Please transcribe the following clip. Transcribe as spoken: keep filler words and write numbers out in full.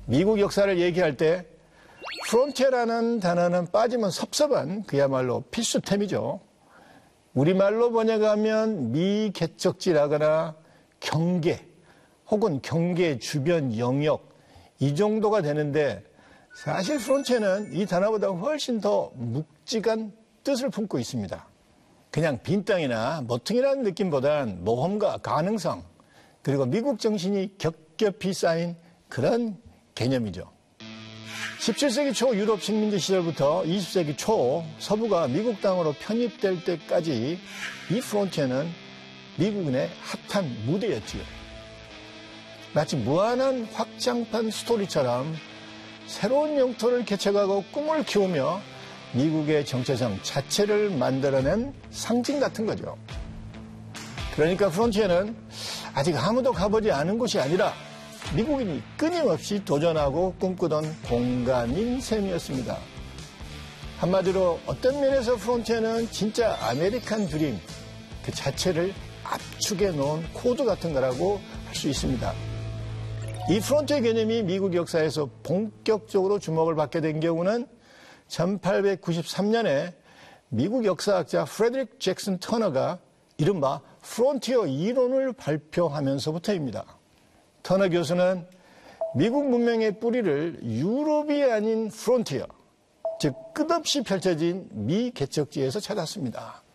미국 역사를 얘기할 때 프론티어라는 단어는 빠지면 섭섭한 그야말로 필수템이죠. 우리말로 번역하면 미개척지라거나 경계 혹은 경계 주변 영역 이 정도가 되는데 사실 프론티어는 이 단어보다 훨씬 더 묵직한 뜻을 품고 있습니다. 그냥 빈 땅이나 모퉁이라는 느낌보단 모험과 가능성 그리고 미국 정신이 겹겹이 쌓인 그런 개념이죠. 십칠 세기 초 유럽 식민지 시절부터 이십 세기 초 서부가 미국 땅으로 편입될 때까지 이 프론티어는 미국인의 핫한 무대였지요. 마치 무한한 확장판 스토리처럼 새로운 영토를 개척하고 꿈을 키우며 미국의 정체성 자체를 만들어낸 상징 같은 거죠. 그러니까 프론티어는 아직 아무도 가보지 않은 곳이 아니라 미국인이 끊임없이 도전하고 꿈꾸던 공간인 셈이었습니다. 한마디로 어떤 면에서 프론티어는 진짜 아메리칸 드림 그 자체를 압축해 놓은 코드 같은 거라고 할 수 있습니다. 이 프론티어 개념이 미국 역사에서 본격적으로 주목을 받게 된 경우는 천팔백구십삼 년에 미국 역사학자 프레드릭 잭슨 터너가 이른바 프론티어 이론을 발표하면서부터입니다. 터너 교수는 미국 문명의 뿌리를 유럽이 아닌 프론티어, 즉 끝없이 펼쳐진 미개척지에서 찾았습니다.